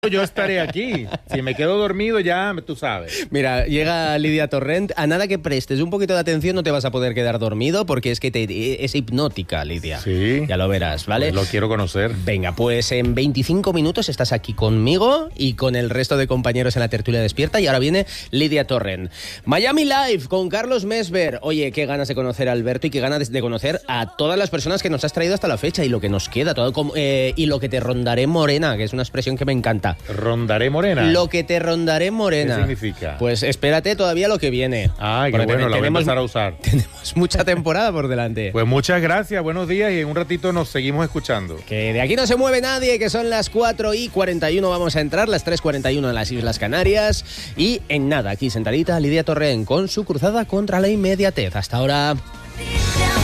Yo estaré aquí. Si me quedo dormido ya, tú sabes. Mira, llega Lidia Torrent. A nada que prestes un poquito de atención no te vas a poder quedar dormido porque es que es hipnótica, Lidia. Sí. Ya lo verás, ¿vale? Pues lo quiero conocer. Venga, pues en 25 minutos estás aquí conmigo y con el resto de compañeros en la tertulia despierta y ahora viene Lidia Torrent. Miami Live con Carlos Mesver. Oye, qué ganas de conocer a Alberto y qué ganas de conocer a todas las personas que nos has traído hasta la fecha y lo que nos queda, y lo que te rondaré morena, que es una expresión que me encanta. ¿Rondaré morena? Lo que te rondaré morena. ¿Qué significa? Pues espérate todavía lo que viene. Ay, qué bueno, la voy a empezar a usar. Tenemos mucha temporada por delante. Pues muchas gracias, buenos días y en un ratito nos seguimos escuchando. Que de aquí no se mueve nadie, que son las 4:41 vamos a entrar, las 3:41 en las Islas Canarias y en nada, aquí sentadita Lidia Torrent con su cruzada contra la inmediatez. Hasta ahora.